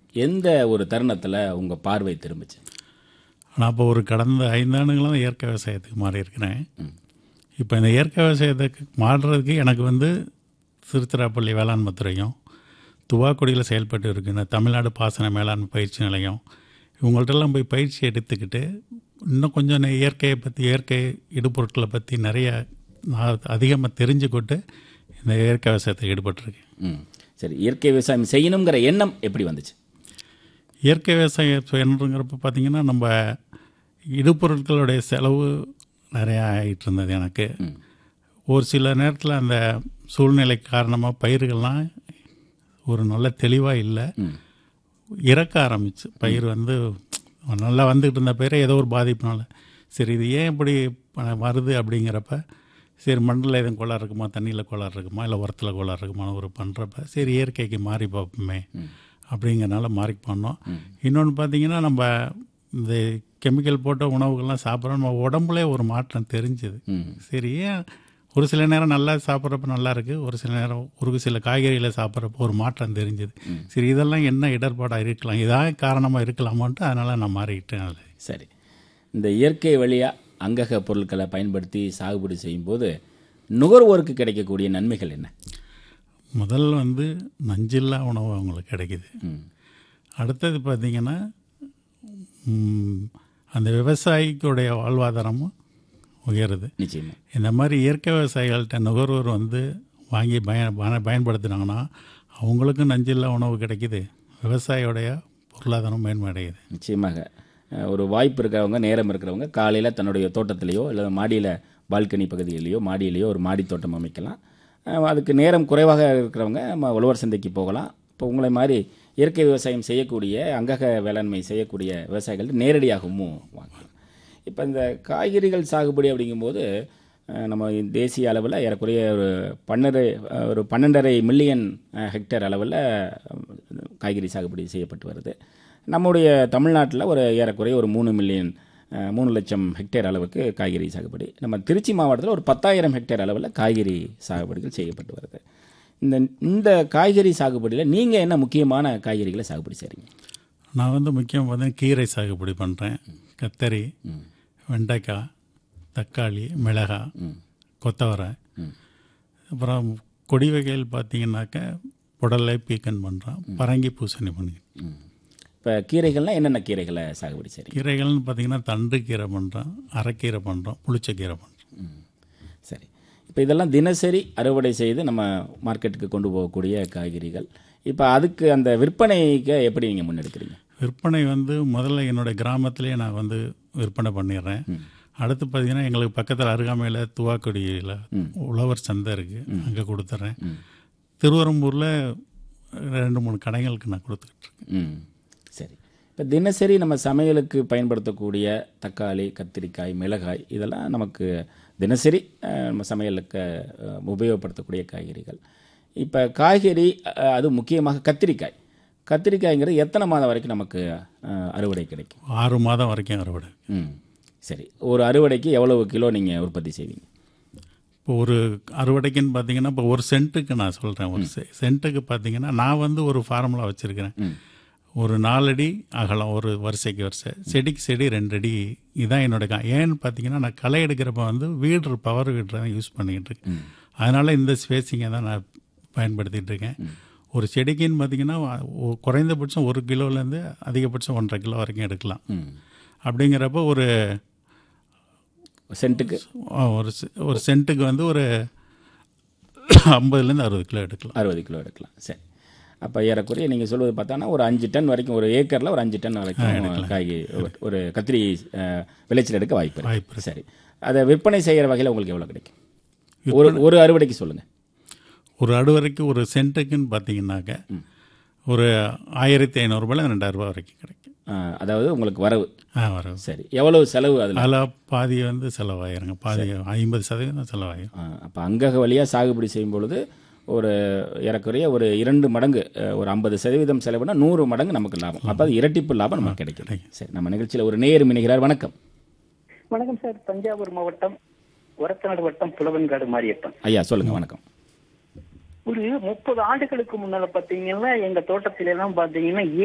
எந்த ஒரு தருணத்தில் உங்கள் பார்வை திரும்பிச்சு? நான் இப்போ ஒரு கடந்த 5 ஆண்டுகளாக தான் இயற்கை விவசாயத்துக்கு மாறி இருக்கிறேன். இப்போ இந்த இயற்கை விவசாயத்துக்கு மாறுறதுக்கு எனக்கு வந்து திருச்சிராப்பள்ளி வேளாண்மை துறையும், துவாக்குடியில் செயல்பட்டு இருக்கின்ற தமிழ்நாடு பாசன மேலாண்மை பயிற்சி நிலையம், இவங்கள்ட்டெல்லாம் போய் பயிற்சி எடுத்துக்கிட்டு இன்னும் கொஞ்சம் இயற்கையை பற்றி, இயற்கை இடுபொருட்களை பற்றி நிறைய நான் அதிகமாக தெரிஞ்சுக்கிட்டு இந்த இயற்கை விவசாயத்தில் ஈடுபட்டிருக்கேன். சரி, இயற்கை விவசாயம் செய்யணுங்கிற எண்ணம் எப்படி வந்துச்சு? இயற்கை விவசாயம் செய்யணுங்கிறப்ப பார்த்திங்கன்னா நம்ம இடுபொருட்களுடைய செலவு நிறையா ஆகிட்டு இருந்தது எனக்கு. ஒரு சில நேரத்தில் அந்த சூழ்நிலை காரணமாக பயிர்கள்லாம் ஒரு நல்ல தெளிவாக இல்லை, இறக்க ஆரம்பிச்சு. பயிர் வந்து நல்லா வந்துக்கிட்டு இருந்த பயிரை ஏதோ ஒரு பாதிப்புனால சரி இது ஏன் இப்படி வருது அப்படிங்கிறப்ப சரி மண்ணில் எதுவும் கோளாறு இருக்குமா, தண்ணியில் கோளாறு இருக்குமா, இல்லை உரத்தில் கோளாறு இருக்குமான்னு ஒரு பண்ணுறப்ப சரி இயற்கைக்கு மாறி பார்ப்போமே அப்படிங்கிறனால மாறி பண்ணோம். இன்னொன்று பார்த்திங்கன்னா நம்ம இந்த கெமிக்கல் போட்ட உணவுகள்லாம் சாப்பிட்றோம், நம்ம உடம்புலே ஒரு மாற்றம் தெரிஞ்சுது. சரி ஏன் ஒரு சில நேரம் நல்லா சாப்பிட்றப்ப நல்லா இருக்குது, ஒரு சில நேரம் ஒரு சில காய்கறிகளை சாப்பிட்றப்போ ஒரு மாற்றம் தெரிஞ்சுது. சரி இதெல்லாம் என்ன இடர்பாடாக இருக்கலாம், இதான் காரணமாக இருக்கலாமான்ட்டு அதனால் நான் மாறிக்கிட்டேன். சரி, இந்த இயற்கை வழியாக அங்கக பொருட்களை பயன்படுத்தி சாகுபடி செய்யும்போது நுகர்வோருக்கு கிடைக்கக்கூடிய நன்மைகள் என்ன? முதல்ல வந்து நஞ்சில்லா உணவு அவங்களுக்கு கிடைக்குது. அடுத்தது பார்த்திங்கன்னா அந்த விவசாயிக்குடைய வாழ்வாதாரமும் உயருது. நிச்சயமாக இந்த மாதிரி இயற்கை விவசாயிகள்கிட்ட நுகர்வோர் வந்து வாங்கி பயன்படுத்தினாங்கன்னா அவங்களுக்கும் நஞ்சில்லா உணவு கிடைக்குது, விவசாயியோடைய பொருளாதாரம் மேன்மை அடையுது. நிச்சயமாக ஒரு வாய்ப்பு இருக்கிறவங்க, நேரம் இருக்கிறவங்க காலையில் தன்னுடைய தோட்டத்திலேயோ இல்லை மாடியில் பால்கனி பகுதியிலேயோ மாடியிலேயோ ஒரு மாடி தோட்டம் அமைக்கலாம். அதுக்கு நேரம் குறைவாக இருக்கிறவங்க நம்ம உழவர் சந்தைக்கு போகலாம். இப்போ உங்களை மாதிரி இயற்கை விவசாயம் செய்யக்கூடிய, அங்கக வேளாண்மை செய்யக்கூடிய விவசாயிகள் நேரடியாகவும் வாங்கலாம். இப்போ இந்த காய்கறிகள் சாகுபடி அப்படிங்கும்போது நம்ம தேசிய அளவில் ஏறக்குறைய ஒரு 12.5 மில்லியன் ஹெக்டேர் அளவில் காய்கறி சாகுபடி செய்யப்பட்டு வருது. நம்முடைய தமிழ்நாட்டில் ஒரு ஏறக்குறைய ஒரு 3 லட்சம் ஹெக்டேர் அளவுக்கு காய்கறி சாகுபடி. நம்ம திருச்சி மாவட்டத்தில் ஒரு 10,000 ஹெக்டேர் அளவில் காய்கறி சாகுபடிகள் செய்யப்பட்டு வருது. இந்த காய்கறி சாகுபடியில் நீங்கள் என்ன முக்கியமான காய்கறிகளை சாகுபடி செய்கிறீங்க? நான் வந்து முக்கியமாக பார்த்தீங்கன்னா கீரை சாகுபடி பண்ணுறேன். கத்தரி, வெண்டைக்காய், தக்காளி, மிளகாய், கொத்தவரை, அப்புறம் கொடி வகைகள் பார்த்திங்கனாக்கா புடலை, பீக்கன் பண்ணுறோம், பரங்கி, பூசணி பண்ணிக்கிட்டு. இப்போ கீரைகள்னால் என்னென்ன கீரைகளை சாகுபடி செய்கிறீங்க? கீரைகள்னு பார்த்திங்கன்னா தண்டு கீரை பண்ணுறோம், அரைக்கீரை பண்ணுறோம், புளிச்சக்கீரை பண்ணுறோம். சரி, இப்போ இதெல்லாம் தினசரி அறுவடை செய்து நம்ம மார்க்கெட்டுக்கு கொண்டு போகக்கூடிய காய்கறிகள். இப்போ அதுக்கு அந்த விற்பனைக்கு எப்படி நீங்கள் முன்னெடுக்கிறீங்க? விற்பனை வந்து முதல்ல என்னுடைய கிராமத்திலே நான் வந்து விற்பனை பண்ணிடுறேன். அடுத்து பார்த்திங்கன்னா எங்களுக்கு பக்கத்தில் அருகாமையில் துவாக்குடியில் உழவர் சந்தை இருக்குது, அங்கே கொடுத்துட்றேன். திருவரம்பூரில் 2-3 கடைகளுக்கு நான் கொடுத்துக்கிட்டுருக்கேன். சரி, இப்போ தினசரி நம்ம சமையலுக்கு பயன்படுத்தக்கூடிய தக்காளி, கத்திரிக்காய், மிளகாய் இதெல்லாம் நமக்கு தினசரி நம்ம சமையலுக்கு உபயோகப்படுத்தக்கூடிய காய்கறிகள். இப்போ காய்கறி அது முக்கியமாக கத்திரிக்காய்ங்கிறது எத்தனை மாதம் வரைக்கும் நமக்கு அறுவடை கிடைக்கும்? 6 மாதம் வரைக்கும் அறுவடை. சரி, ஒரு அறுவடைக்கு எவ்வளவு கிலோ நீங்கள் உற்பத்தி செய்வீங்க? இப்போ ஒரு அறுவடைக்குன்னு பார்த்தீங்கன்னா இப்போ ஒரு சென்ட்டுக்கு நான் சொல்கிறேன், ஒரு சென்ட்டுக்கு பார்த்தீங்கன்னா நான் வந்து ஒரு ஃபார்முலா வச்சுருக்கிறேன். ஒரு 4 அடி அகலம், ஒரு வரிசைக்கு வரிசை, செடிக்கு செடி 2 அடி. இதுதான் என்னோட ஏன்னு பார்த்தீங்கன்னா நான் களை எடுக்கிறப்ப வந்து பவர் வீடரை தான் யூஸ் பண்ணிக்கிட்டு இருக்கேன். அதனால் இந்த ஸ்பேஸிங்கை தான் நான் பயன்படுத்திகிட்டு இருக்கேன். ஒரு செடிக்குன்னு பார்த்தீங்கன்னா குறைந்தபட்சம் 1 கிலோலேருந்து அதிகபட்சம் 1.5 கிலோ வரைக்கும் எடுக்கலாம். அப்படிங்கிறப்ப ஒரு சென்ட்டுக்கு ஒரு சென்ட்டுக்கு வந்து ஒரு 50லேருந்து 60 கிலோ எடுக்கலாம். 60 கிலோ எடுக்கலாம். சரி, அப்போ ஏறக்குறைய நீங்கள் சொல்வது பார்த்தாங்கன்னா ஒரு 5 டன் வரைக்கும், ஒரு ஏக்கரில் ஒரு 5 டன் வரைக்கும் காய்கறி ஒரு கத்திரி விளைச்சல் எடுக்க வாய்ப்பு. சரி, அதை விற்பனை செய்கிற வகையில் உங்களுக்கு எவ்வளோ கிடைக்கும்? ஒரு அறுவடைக்கு சொல்லுங்கள். ஒரு அறுவடைக்கு ஒரு சென்ட்டுக்குன்னு பார்த்தீங்கன்னாக்க ஒரு 1500 ரூபாயில் 2000 ரூபா வரைக்கும் கிடைக்கும். அதாவது உங்களுக்கு வரவு. வரவு. சரி, எவ்வளவு செலவு? அதில் பாதி வந்து செலவாயிருங்க, பாதி 50% செலவாயிரும். அப்போ அங்கக வழியாக சாகுபடி செய்யும் பொழுது ஒரு ஏறக்குறைய ஒரு 2 மடங்கு, ஒரு 50% செலவுனா 100 மடங்கு நமக்கு லாபம். அப்போ அது இரட்டிப்பு லாபம் நமக்கு கிடைக்கும். சரி, நம்ம நிகழ்ச்சியில் ஒரு நேயர் இணைகிறார். வணக்கம். வணக்கம் சார், தஞ்சாவூர் மாவட்டம் ஒரத்தநாடு வட்டம் புலவன்காடு மாரியப்பன். ஐயா சொல்லுங்க. வணக்கம். ஒரு 30 ஆண்டுகளுக்கு முன்னால பாத்தீங்கன்னா எங்க தோட்டத்தில எல்லாம் பாத்தீங்கன்னா